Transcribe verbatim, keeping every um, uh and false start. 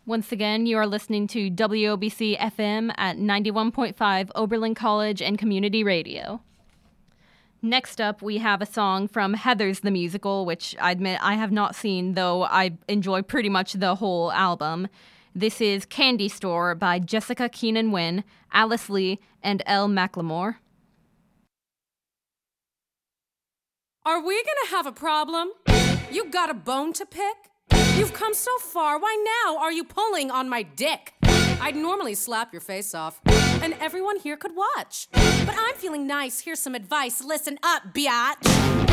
Once again, you are listening to W O B C F M at ninety-one point five Oberlin College and Community Radio. Next up, we have a song from Heathers the Musical, which I admit I have not seen, though I enjoy pretty much the whole album. This is Candy Store by Jessica Keenan Wynn, Alice Lee, and Elle Macklemore. Are we gonna have a problem? You got a bone to pick? You've come so far, why now are you pulling on my dick? I'd normally slap your face off, and everyone here could watch. But I'm feeling nice, here's some advice, listen up, biatch.